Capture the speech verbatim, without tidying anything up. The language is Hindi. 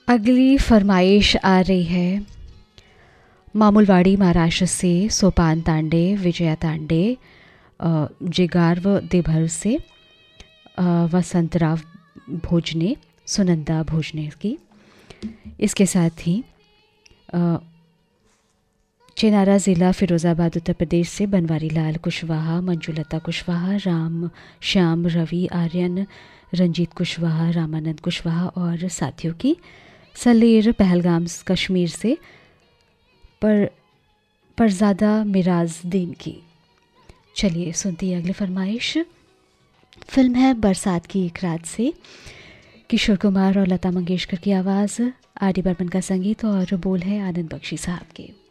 अगली फरमाइश आ रही है मामूलवाड़ी महाराष्ट्र से सोपान तांडे, विजया तांडे, जिगार्व देभर से वसंतराव भोजने, सुनंदा भोजने की। इसके साथ ही चेनारा ज़िला फिरोज़ाबाद उत्तर प्रदेश से बनवारी लाल कुशवाहा, मंजुलता कुशवाहा, राम श्याम रवि आर्यन, रंजीत कुशवाहा, रामानंद कुशवाहा और साथियों की। सलेर पहलगाम कश्मीर से पर परज़ादा मिराज़दीन की। चलिए सुनते हैं अगली फरमाइश। फिल्म है बरसात की एक रात से। किशोर कुमार और लता मंगेशकर की आवाज़, आर डी बर्मन का संगीत और बोल है आनंद बख्शी साहब के।